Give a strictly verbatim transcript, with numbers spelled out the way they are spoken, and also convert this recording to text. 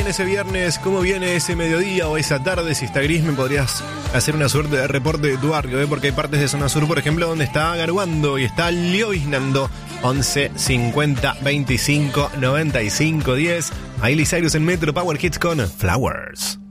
viene ese viernes? ¿Cómo viene ese mediodía o esa tarde? Si está gris, me podrías hacer una suerte de reporte de tu barrio, ¿eh? Porque hay partes de zona sur, por ejemplo, donde está garuando y está lloviznando. once cincuenta veinticinco noventa y cinco diez. Miley Cyrus en Metro Power Hits con Flowers.